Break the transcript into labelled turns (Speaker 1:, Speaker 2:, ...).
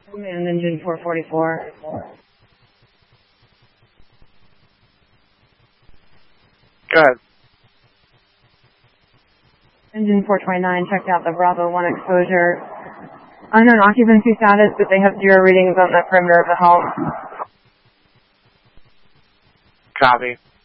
Speaker 1: And engine 444.
Speaker 2: Go ahead.
Speaker 1: Engine 429 checked out the Bravo 1 exposure. Unknown occupancy status, but they have 0 readings on the perimeter of the home.
Speaker 2: Copy.